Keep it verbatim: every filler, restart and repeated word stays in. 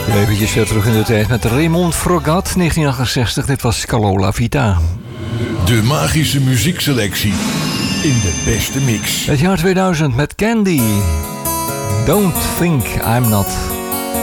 Eventjes weer terug in de tijd met Raymond Frogat, negentien achtenzestig. Dit was Calola Vita. De magische muziekselectie in de beste mix. Het jaar tweeduizend met Candy. Don't think I'm not.